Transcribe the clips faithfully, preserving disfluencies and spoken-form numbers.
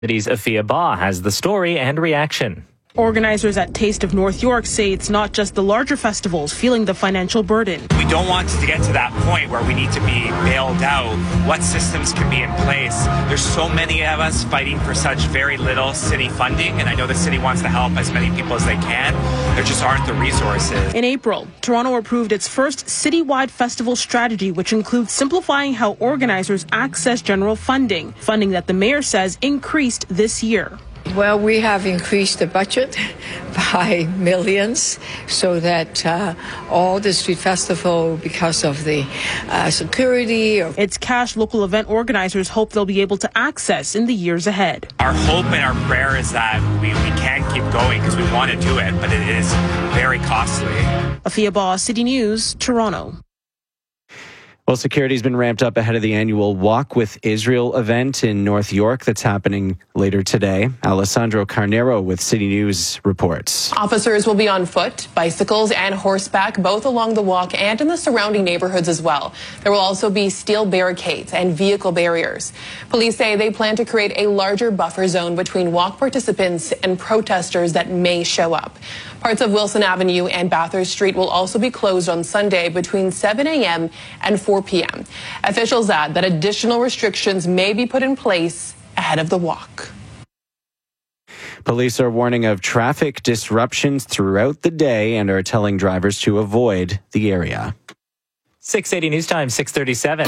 City's Afia Ba has the story and reaction. Organizers at Taste of North York say it's not just the larger festivals feeling the financial burden. We don't want to get to that point where we need to be bailed out. What systems can be in place? There's so many of us fighting for such very little city funding, and I know the city wants to help as many people as they can. There just aren't the resources. In April, Toronto approved its first citywide festival strategy, which includes simplifying how organizers access general funding, funding that the mayor says increased this year. Well, we have increased the budget by millions so that uh, all the street festival, because of the uh, security. It's cash local event organizers hope they'll be able to access in the years ahead. Our hope and our prayer is that we, we can keep going because we want to do it, but it is very costly. Afia Ba, City News, Toronto. Well, security's been ramped up ahead of the annual Walk with Israel event in North York that's happening later today. Alessandro Carnero with City News reports. Officers will be on foot, bicycles, and horseback, both along the walk and in the surrounding neighborhoods as well. There will also be steel barricades and vehicle barriers. Police say they plan to create a larger buffer zone between walk participants and protesters that may show up. Parts of Wilson Avenue and Bathurst Street will also be closed on Sunday between seven a.m. and four p.m. Officials add that additional restrictions may be put in place ahead of the walk. Police are warning of traffic disruptions throughout the day and are telling drivers to avoid the area. six eighty News Time, six thirty-seven.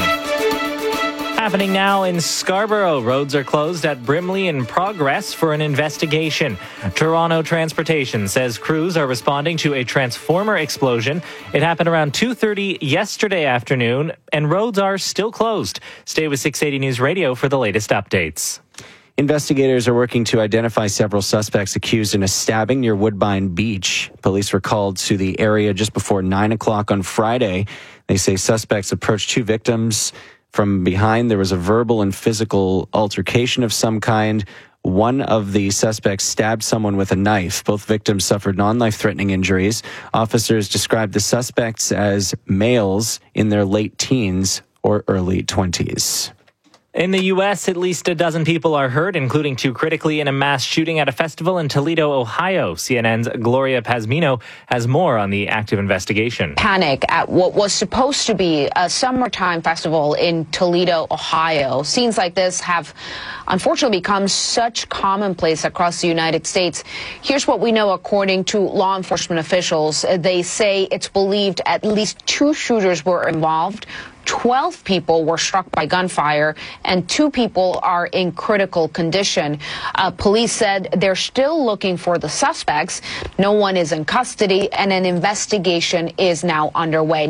Happening now in Scarborough. Roads are closed at Brimley in progress for an investigation. Toronto Transportation says crews are responding to a transformer explosion. It happened around two thirty yesterday afternoon, and roads are still closed. Stay with six eighty News Radio for the latest updates. Investigators are working to identify several suspects accused in a stabbing near Woodbine Beach. Police were called to the area just before nine o'clock on Friday. They say suspects approached two victims from behind. There was a verbal and physical altercation of some kind. One of the suspects stabbed someone with a knife. Both victims suffered non-life-threatening injuries. Officers described the suspects as males in their late teens or early twenties. In the U S, at least a dozen people are hurt, including two critically in a mass shooting at a festival in Toledo, Ohio. C N N's Gloria Pazmino has more on the active investigation. Panic at what was supposed to be a summertime festival in Toledo, Ohio. Scenes like this have unfortunately become such commonplace across the United States. Here's what we know according to law enforcement officials. They say it's believed at least two shooters were involved. twelve people were struck by gunfire, and two people are in critical condition. Uh, police said they're still looking for the suspects. No one is in custody, and an investigation is now underway.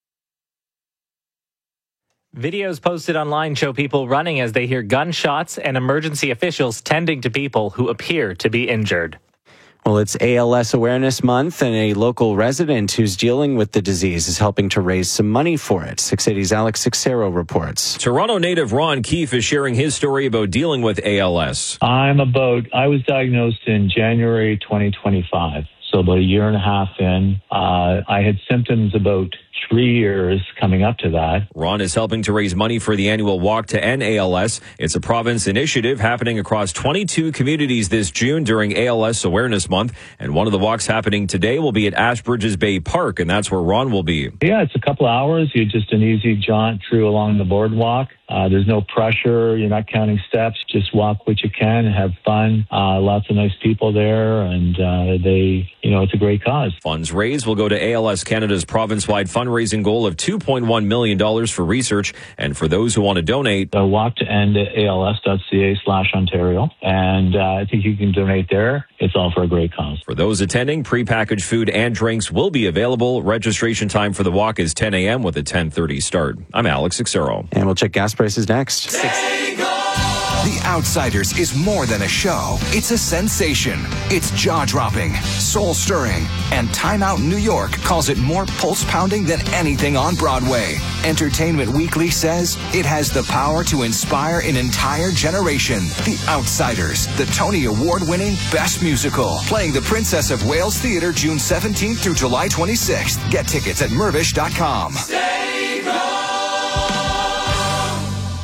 Videos posted online show people running as they hear gunshots and emergency officials tending to people who appear to be injured. Well, it's A L S Awareness Month, and a local resident who's dealing with the disease is helping to raise some money for it. six eighty's Alex Sixero reports. Toronto native Ron Keefe is sharing his story about dealing with A L S. I'm about, I was diagnosed in January twenty twenty-five, so about a year and a half in. Uh, I had symptoms about three years coming up to that. Ron is helping to raise money for the annual Walk to End A L S. It's a province initiative happening across twenty-two communities this June during A L S Awareness Month. And one of the walks happening today will be at Ashbridges Bay Park, and that's where Ron will be. Yeah, it's a couple hours. You're just an easy jaunt through along the boardwalk. Uh, there's no pressure. You're not counting steps. Just walk what you can and have fun. Uh, lots of nice people there, and uh, they, you know, it's a great cause. Funds raised will go to A L S Canada's province-wide fundraising goal of two point one million dollars for research. And for those who want to donate, uh, walk to end at als.ca slash Ontario. And uh, I think you can donate there. It's all for a great cause. For those attending, prepackaged food and drinks will be available. Registration time for the walk is ten a.m. with a ten thirty start. I'm Alex Sixero. And we'll check gas prices next. The Outsiders is more than a show. It's a sensation. It's jaw-dropping, soul-stirring, and Time Out New York calls it more pulse-pounding than anything on Broadway. Entertainment Weekly says it has the power to inspire an entire generation. The Outsiders, the Tony Award-winning Best Musical, playing the Princess of Wales Theatre June seventeenth through July twenty-sixth. Get tickets at mervish dot com.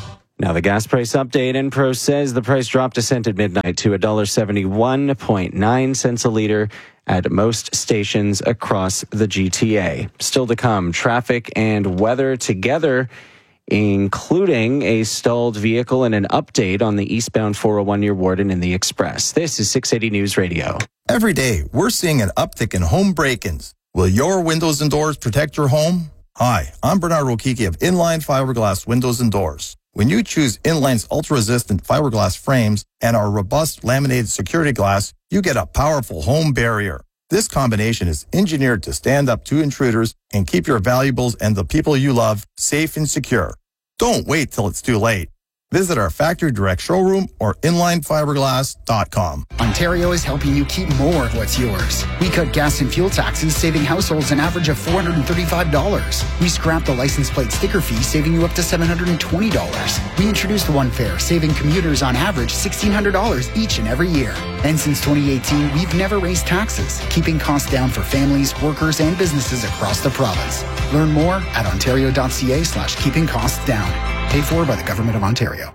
Now, the gas price update. Enpro says the price dropped a cent at midnight to one dollar seventy-one point nine cents a liter at most stations across the G T A. Still to come, traffic and weather together, including a stalled vehicle and an update on the eastbound four oh one near Warden in the Express. This is six eighty News Radio. Every day, we're seeing an uptick in home break-ins. Will your windows and doors protect your home? Hi, I'm Bernard Rokiki of Inline Fiberglass Windows and Doors. When you choose Inline's ultra-resistant fiberglass frames and our robust laminated security glass, you get a powerful home barrier. This combination is engineered to stand up to intruders and keep your valuables and the people you love safe and secure. Don't wait till it's too late. Visit our factory direct showroom or inline fiberglass dot com. Ontario is helping you keep more of what's yours. We cut gas and fuel taxes, saving households an average of four hundred thirty-five dollars. We scrapped the license plate sticker fee, saving you up to seven hundred twenty dollars. We introduced the One Fare, saving commuters on average one thousand six hundred dollars each and every year. And since twenty eighteen, we've never raised taxes, keeping costs down for families, workers, and businesses across the province. Learn more at ontario.ca slash keeping costs down. Paid for by the Government of Ontario.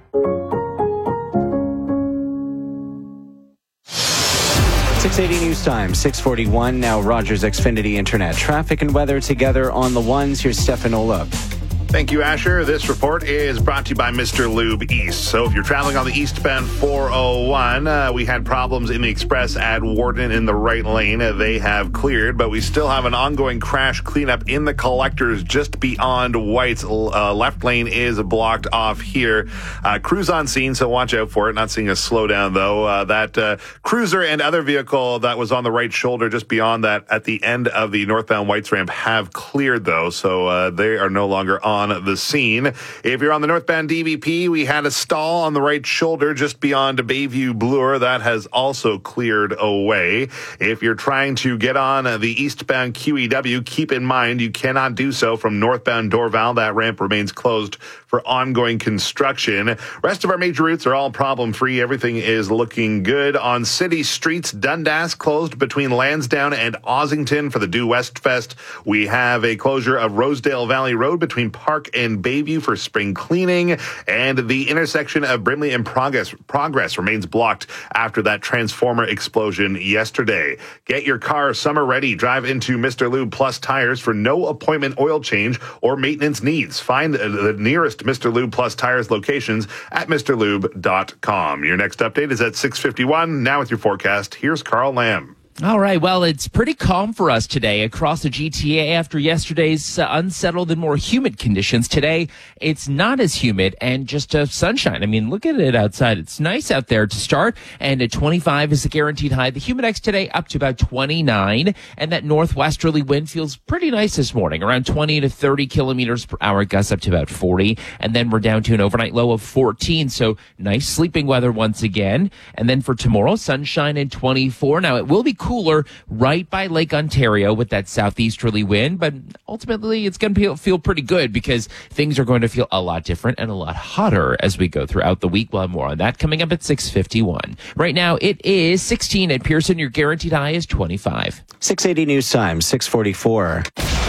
six eighty News Time, six forty-one. Now Rogers Xfinity Internet. Traffic and weather together on the ones. Here's Stefan Olaf. Thank you, Asher. This report is brought to you by Mister Lube East. So if you're traveling on the eastbound four oh one, uh, we had problems in the Express at Warden in the right lane. Uh, they have cleared, but we still have an ongoing crash cleanup in the collectors just beyond White's. Uh, left lane is blocked off here. Uh, crews on scene, so watch out for it. Not seeing a slowdown, though. Uh, that uh, cruiser and other vehicle that was on the right shoulder just beyond that at the end of the northbound White's ramp have cleared, though, so uh, they are no longer on on the scene. If you're on the northbound D V P, we had a stall on the right shoulder just beyond Bayview Bloor. That has also cleared away. If you're trying to get on the eastbound Q E W, keep in mind you cannot do so from northbound Dorval. That ramp remains closed for ongoing construction. Rest of our major routes are all problem-free. Everything is looking good. On city streets, Dundas closed between Lansdowne and Ossington for the Due West Fest. We have a closure of Rosedale Valley Road between Park and Bayview for spring cleaning, and the intersection of Brimley and Progress, Progress remains blocked after that transformer explosion yesterday. Get your car summer ready. Drive into Mister Lube Plus Tires for no appointment oil change or maintenance needs. Find the nearest Mister Lube Plus Tires locations at Mr Lube dot com. Your next update is at six fifty-one. Now with your forecast, here's Carl Lamb. All right, well, it's pretty calm for us today across the G T A after yesterday's uh, unsettled and more humid conditions. Today, it's not as humid and just uh, sunshine. I mean, look at it outside. It's nice out there to start, and at twenty-five is the guaranteed high. The Humidex today up to about twenty-nine, and that northwesterly wind feels pretty nice this morning, around twenty to thirty kilometers per hour, gusts up to about forty, and then we're down to an overnight low of fourteen, so nice sleeping weather once again. And then for tomorrow, sunshine and twenty-four. Now, it will be cool cooler right by Lake Ontario with that southeasterly wind, but ultimately it's going to feel pretty good because things are going to feel a lot different and a lot hotter as we go throughout the week. We'll have more on that coming up at six fifty-one. Right now it is sixteen at Pearson. Your guaranteed high is twenty-five. six eighty News Time, six forty-four.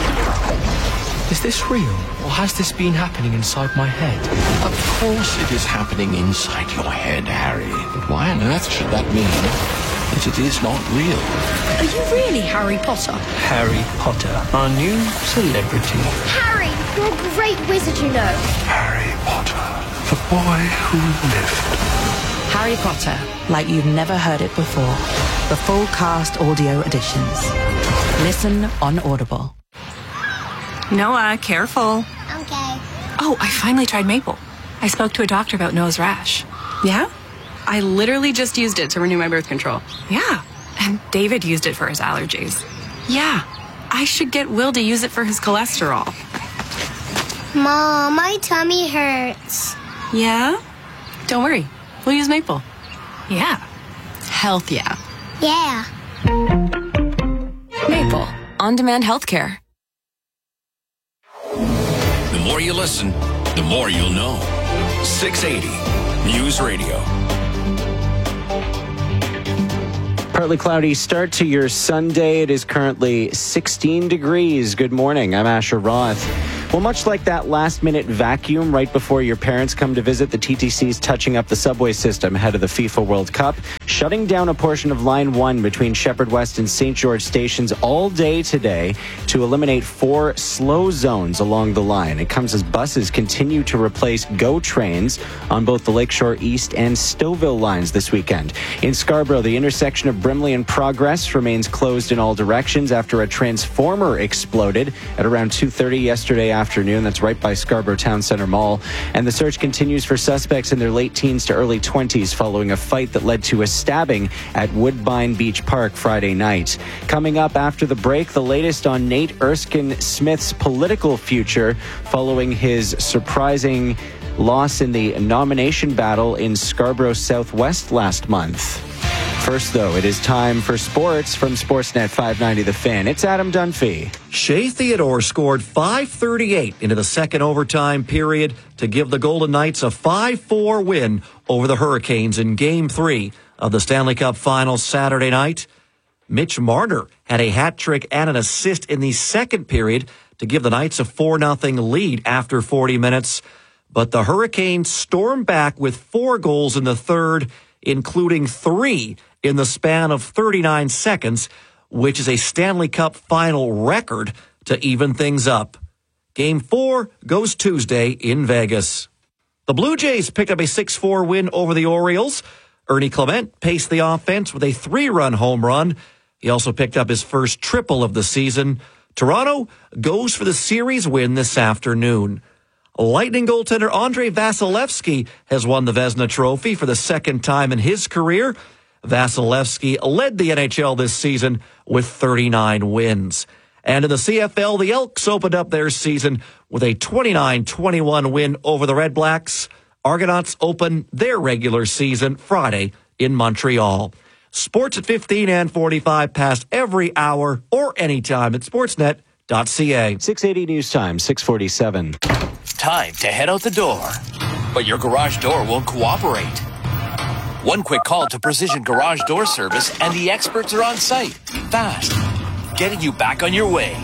Is this real, or has this been happening inside my head? Of course it is happening inside your head, Harry. But why on earth should that mean that it is not real? Are you really Harry Potter? Harry Potter, our new celebrity. Harry, you're a great wizard, you know. Harry Potter, the boy who lived. Harry Potter, like you've never heard it before. The full cast audio editions. Listen on Audible. Noah, careful. Okay. Oh, I finally tried Maple. I spoke to a doctor about Noah's rash. Yeah? I literally just used it to renew my birth control. Yeah. And David used it for his allergies. Yeah. I should get Will to use it for his cholesterol. Mom, my tummy hurts. Yeah? Don't worry. We'll use Maple. Yeah. Health, yeah. Yeah. Maple. On-demand healthcare. The more you listen, the more you'll know. six eighty News Radio. Partly cloudy start to your Sunday. It is currently sixteen degrees. Good morning. I'm Asher Roth. Well, much like that last-minute vacuum right before your parents come to visit, the T T C's touching up the subway system ahead of the FIFA World Cup, shutting down a portion of Line one between Shepherd West and Saint George stations all day today to eliminate four slow zones along the line. It comes as buses continue to replace GO trains on both the Lakeshore East and Stouffville lines this weekend. In Scarborough, the intersection of Brimley and Progress remains closed in all directions after a transformer exploded at around two thirty yesterday afternoon. That's right by Scarborough Town Centre Mall. And the search continues for suspects in their late teens to early twenties following a fight that led to a stabbing at Woodbine Beach Park Friday night. Coming up after the break, the latest on Nate Erskine Smith's political future following his surprising loss in the nomination battle in Scarborough Southwest last month. First, though, it is time for sports from Sportsnet five ninety The Fan. It's Adam Dunphy. Shea Theodore scored five thirty-eight into the second overtime period to give the Golden Knights a five four win over the Hurricanes in Game three of the Stanley Cup Finals Saturday night. Mitch Marner had a hat trick and an assist in the second period to give the Knights a four nothing lead after forty minutes. But the Hurricanes stormed back with four goals in the third, including three in the span of thirty-nine seconds, which is a Stanley Cup final record to even things up. Game four goes Tuesday in Vegas. The Blue Jays picked up a six four win over the Orioles. Ernie Clement paced the offense with a three-run home run. He also picked up his first triple of the season. Toronto goes for the series win this afternoon. Lightning goaltender Andrei Vasilevsky has won the Vezina Trophy for the second time in his career. Vasilevsky led the N H L this season with thirty-nine wins. And in the C F L, the Elks opened up their season with a twenty-nine twenty-one win over the Red Blacks. Argonauts open their regular season Friday in Montreal. Sports at fifteen and forty-five past every hour or anytime at sportsnet dot c a. six eighty News Time, six forty-seven. Time to head out the door, but your garage door won't cooperate. One quick call to Precision Garage Door Service and the experts are on site, fast, getting you back on your way.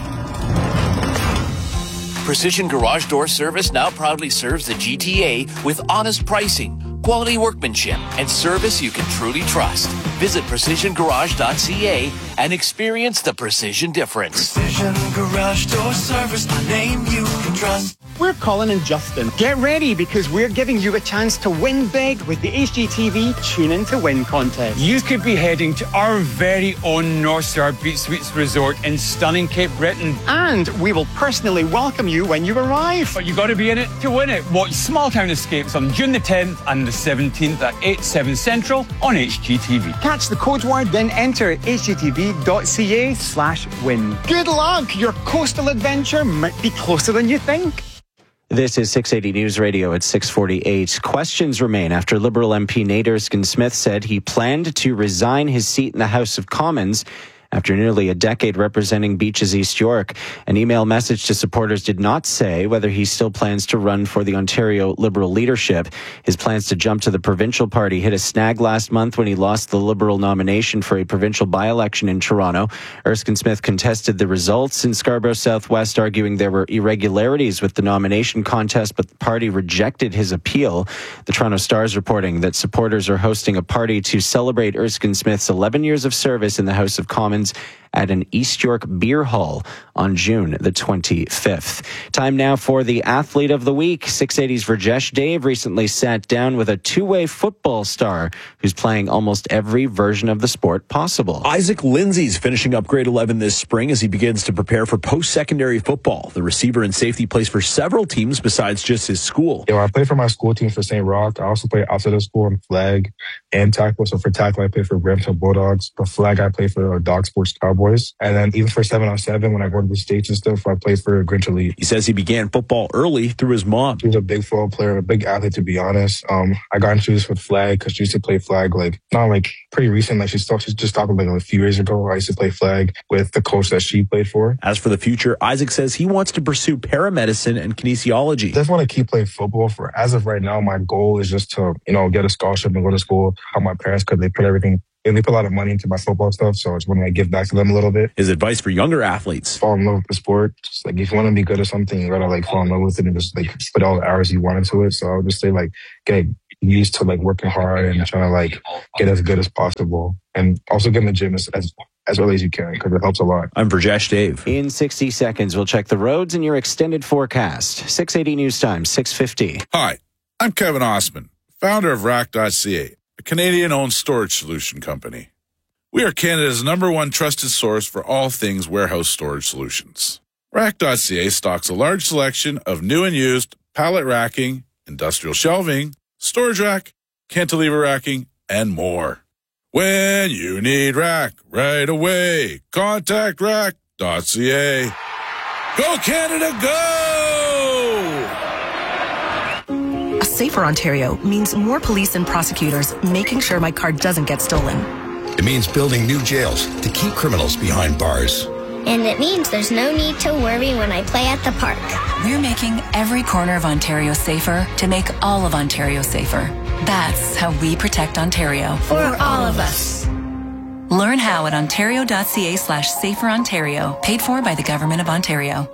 Precision Garage Door Service now proudly serves the G T A with honest pricing, quality workmanship, and service you can truly trust. Visit precision garage dot c a and experience the precision difference. Precision Garage Door Service, a name you can trust. We're Colin and Justin. Get ready because we're giving you a chance to win big with the H G T V Tune In to Win contest. You could be heading to our very own North Star Beach Suites Resort in stunning Cape Breton. And we will personally welcome you when you arrive. But you got to be in it to win it. Watch Small Town Escapes on June the tenth and the seventeenth at eight, seven Central on H G T V. Catch the code word, then enter h g t v dot c a slash win. Good luck! Your coastal adventure might be closer than you think. This is six eighty News Radio at six forty-eight. Questions remain after Liberal M P Nate Erskine Smith said he planned to resign his seat in the House of Commons after nearly a decade representing Beaches East York. An email message to supporters did not say whether he still plans to run for the Ontario Liberal leadership. His plans to jump to the provincial party hit a snag last month when he lost the Liberal nomination for a provincial by-election in Toronto. Erskine Smith contested the results in Scarborough Southwest, arguing there were irregularities with the nomination contest, but the party rejected his appeal. The Toronto Star is reporting that supporters are hosting a party to celebrate Erskine Smith's eleven years of service in the House of Commons at an East York beer hall on June the twenty-fifth. Time now for the Athlete of the Week. six eighty's Rajesh Dave recently sat down with a two-way football star who's playing almost every version of the sport possible. Isaac Lindsay's finishing up grade eleven this spring as he begins to prepare for post-secondary football. The receiver and safety plays for several teams besides just his school. Yeah, I play for my school team for Saint Roch. I also play outside of school in flag and tackle. So for tackle, I play for Brampton Bulldogs. For flag, I play for Dog Sports Cowboys. And then even for seven on seven, when I go to the States and stuff, I played for Grinch Elite. He says he began football early through his mom. She was a big football player, a big athlete, to be honest. Um, I got into this with flag because she used to play flag, like, not like pretty recent. Like, she, started, she just stopped like a few years ago. I used to play flag with the coach that she played for. As for the future, Isaac says he wants to pursue paramedicine and kinesiology. I just want to keep playing football. For as of right now, my goal is just to, you know, get a scholarship and go to school. How my parents could, they put everything And they put a lot of money into my football stuff, so I just want to like give back to them a little bit. His advice for younger athletes: fall in love with the sport. Just, like if you want to be good at something, you gotta like fall in love with it and just like put all the hours you want into it. So I would just say like get used to like working hard and trying to like get as good as possible, and also get in the gym as as, as early as you can because it helps a lot. I'm Brajesh Dave. In sixty seconds, we'll check the roads and your extended forecast. six eighty News Time, six fifty. Hi, I'm Kevin Osman, founder of Rack dot C A, a Canadian-owned storage solution company. We are Canada's number one trusted source for all things warehouse storage solutions. Rack dot C A stocks a large selection of new and used pallet racking, industrial shelving, storage rack, cantilever racking, and more. When you need rack right away, contact Rack dot C A. Go Canada, go! A safer Ontario means more police and prosecutors making sure my car doesn't get stolen. It means building new jails to keep criminals behind bars. And it means there's no need to worry when I play at the park. We're making every corner of Ontario safer to make all of Ontario safer. That's how we protect Ontario. For all of us. Learn how at ontario.ca slash safer Ontario. Paid for by the Government of Ontario.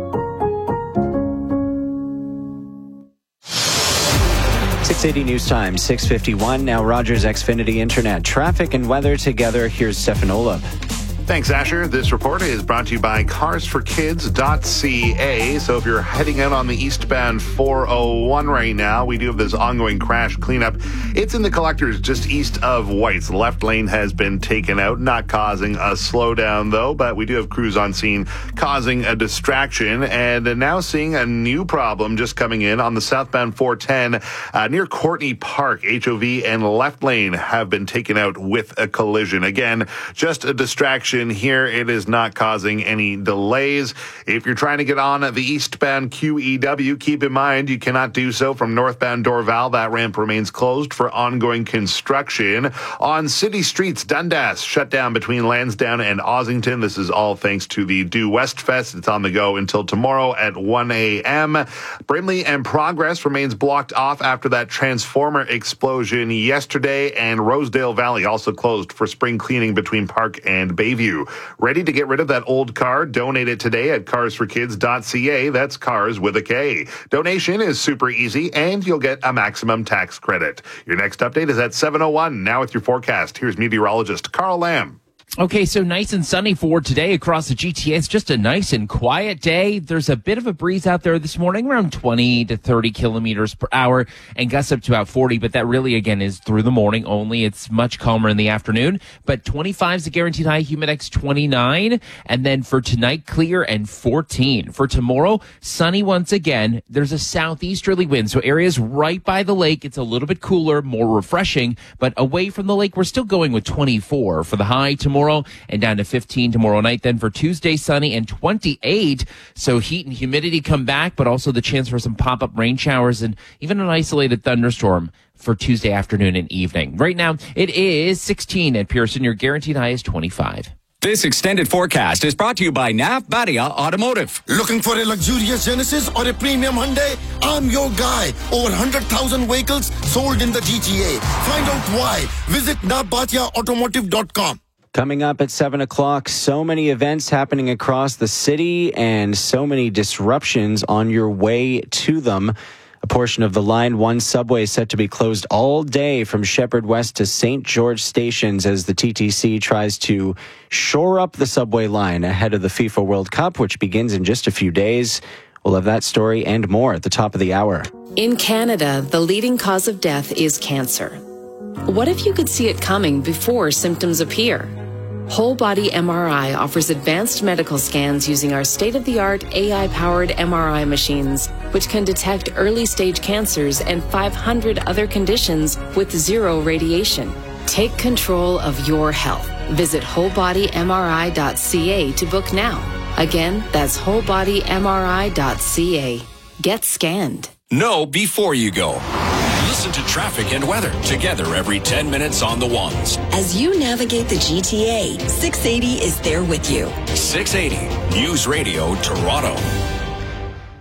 six eighty News Time, six fifty-one. Now Rogers Xfinity Internet. Traffic and weather together. Here's Stefan Olab. Thanks, Asher. This report is brought to you by cars for kids dot C A. So if you're heading out on the eastbound four oh one right now, we do have this ongoing crash cleanup. It's in the collectors just east of White's. The left lane has been taken out, not causing a slowdown, though, but we do have crews on scene causing a distraction. And now seeing a new problem just coming in on the southbound four ten uh, near Courtney Park. H O V and left lane have been taken out with a collision. Again, just a distraction here. It is not causing any delays. If you're trying to get on the eastbound Q E W, keep in mind you cannot do so from northbound Dorval. That ramp remains closed for ongoing construction. On city streets, Dundas shut down between Lansdowne and Ossington. This is all thanks to the Due West Fest. It's on the go until tomorrow at one a.m. Brimley and Progress remains blocked off after that transformer explosion yesterday, and Rosedale Valley also closed for spring cleaning between Park and Bayview. Ready to get rid of that old car? Donate it today at cars for kids dot C A. That's cars with a K. Donation is super easy, and you'll get a maximum tax credit. Your next update is at seven oh one. Now with your forecast, here's meteorologist Carl Lamb. Okay, so nice and sunny for today across the G T A. It's just a nice and quiet day. There's a bit of a breeze out there this morning, around twenty to thirty kilometers per hour, and gusts up to about forty, but that really, again, is through the morning only. It's much calmer in the afternoon, but twenty-five is a guaranteed high, Humidex twenty-nine, and then for tonight, clear and fourteen. For tomorrow, sunny once again. There's a southeasterly wind, so areas right by the lake, it's a little bit cooler, more refreshing, but away from the lake, we're still going with twenty-four for the high tomorrow. And down to fifteen tomorrow night. Then for Tuesday, sunny and twenty-eight. So heat and humidity come back, but also the chance for some pop-up rain showers and even an isolated thunderstorm for Tuesday afternoon and evening. Right now, it is sixteen at Pearson. Your guaranteed high is twenty-five. This extended forecast is brought to you by Nav Badia Automotive. Looking for a luxurious Genesis or a premium Hyundai? I'm your guy. Over one hundred thousand vehicles sold in the G T A. Find out why. Visit nav badia automotive dot com. Coming up at seven o'clock, so many events happening across the city and so many disruptions on your way to them. A portion of the Line one subway is set to be closed all day from Shepherd West to Saint George stations as the T T C tries to shore up the subway line ahead of the FIFA World Cup, which begins in just a few days. We'll have that story and more at the top of the hour. In Canada, the leading cause of death is cancer. What if you could see it coming before symptoms appear? Whole Body M R I offers advanced medical scans using our state-of-the-art A I-powered M R I machines, which can detect early-stage cancers and five hundred other conditions with zero radiation. Take control of your health. Visit whole body M R I dot C A to book now. Again, that's whole body M R I dot C A. Get scanned. Know before you go. Listen to traffic and weather together every ten minutes on the ones. As you navigate the G T A, six eighty is there with you. six eighty News Radio Toronto.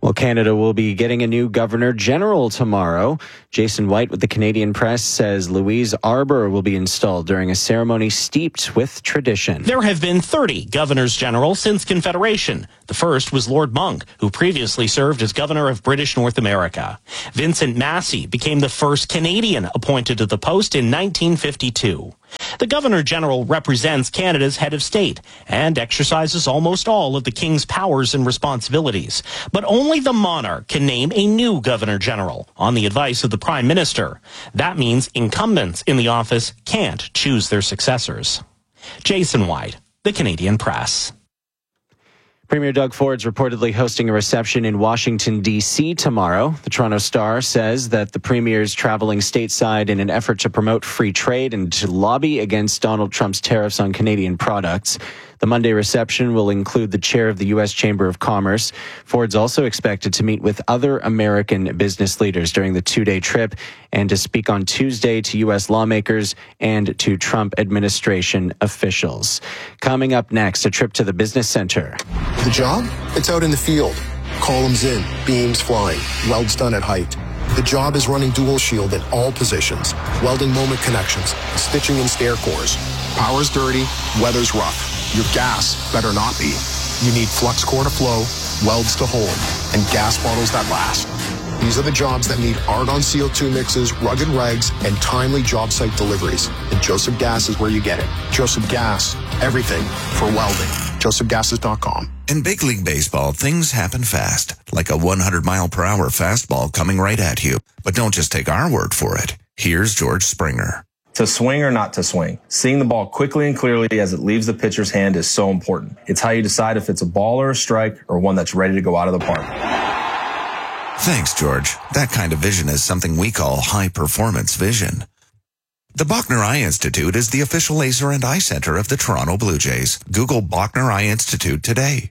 Well, Canada will be getting a new Governor General tomorrow. Jason White with the Canadian Press says Louise Arbour will be installed during a ceremony steeped with tradition. There have been thirty Governors General since Confederation. The first was Lord Monck, who previously served as Governor of British North America. Vincent Massey became the first Canadian appointed to the post in nineteen fifty-two. The Governor General represents Canada's head of state and exercises almost all of the King's powers and responsibilities. But only the monarch can name a new Governor General on the advice of the Prime Minister. That means incumbents in the office can't choose their successors. Jason White, the Canadian Press. Premier Doug Ford's reportedly hosting a reception in Washington, D C tomorrow. The Toronto Star says that the premier is traveling stateside in an effort to promote free trade and to lobby against Donald Trump's tariffs on Canadian products. The Monday reception will include the chair of the U S Chamber of Commerce. Ford's also expected to meet with other American business leaders during the two-day trip and to speak on Tuesday to U S lawmakers and to Trump administration officials. Coming up next, a trip to the business center. The job? It's out in the field. Columns in, beams flying, welds done at height. The job is running dual shield in all positions, welding moment connections, stitching in stair cores. Power's dirty, weather's rough. Your gas better not be. You need flux core to flow, welds to hold, and gas bottles that last. These are the jobs that need argon C O two mixes, rugged regs, and timely job site deliveries. And Joseph Gas is where you get it. Joseph Gas, everything for welding. joseph gases dot com. In big league baseball, things happen fast, like a one hundred mile per hour fastball coming right at you. But don't just take our word for it. Here's George Springer. To swing or not to swing, seeing the ball quickly and clearly as it leaves the pitcher's hand is so important. It's how you decide if it's a ball or a strike or one that's ready to go out of the park. Thanks, George. That kind of vision is something we call high-performance vision. The Bachner Eye Institute is the official laser and eye center of the Toronto Blue Jays. Google Bachner Eye Institute today.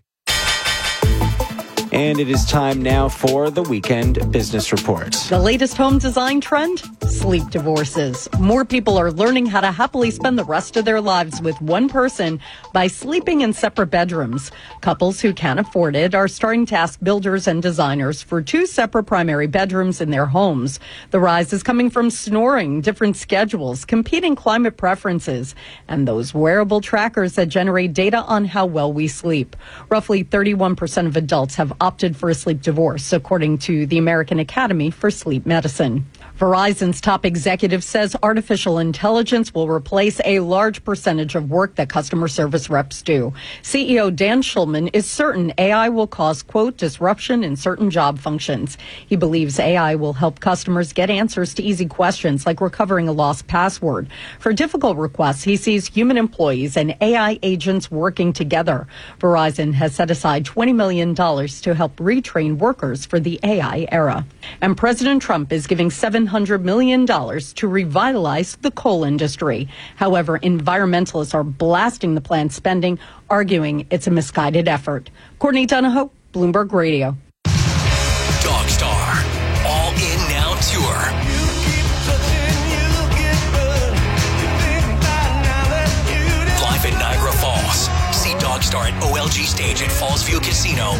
And it is time now for the Weekend Business Report. The latest home design trend? Sleep divorces. More people are learning how to happily spend the rest of their lives with one person by sleeping in separate bedrooms. Couples who can't afford it are starting to ask builders and designers for two separate primary bedrooms in their homes. The rise is coming from snoring, different schedules, competing climate preferences, and those wearable trackers that generate data on how well we sleep. Roughly thirty-one percent of adults have opted for a sleep divorce, according to the American Academy for Sleep Medicine. Verizon's top executive says artificial intelligence will replace a large percentage of work that customer service reps do. C E O Dan Schulman is certain A I will cause, quote, disruption in certain job functions. He believes A I will help customers get answers to easy questions like recovering a lost password. For difficult requests, he sees human employees and A I agents working together. Verizon has set aside twenty million dollars to help retrain workers for the A I era. And President Trump is giving seven hundred million dollars to revitalize the coal industry. However, environmentalists are blasting the plan's spending, arguing it's a misguided effort. Courtney Donahoe, Bloomberg Radio. Dogstar, All In Now Tour. Live at Niagara Falls. See Dogstar at O L G Stage at Fallsview Casino